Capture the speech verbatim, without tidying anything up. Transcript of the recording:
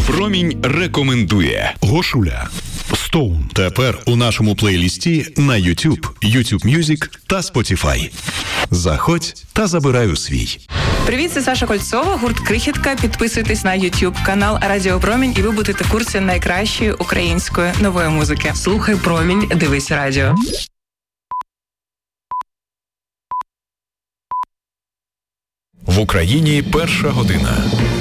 Промінь рекомендує. Гошуля. Стоун. Тепер у нашому плейлісті на YouTube, YouTube Music та Spotify. Заходь та забирай у свій. Привіт, це Саша Кольцова, гурт «Крихітка». Підписуйтесь на YouTube канал Радіо Промінь, і ви будете в курсі найкращої української нової музики. Слухай Промінь, дивись радіо. В Україні перша година.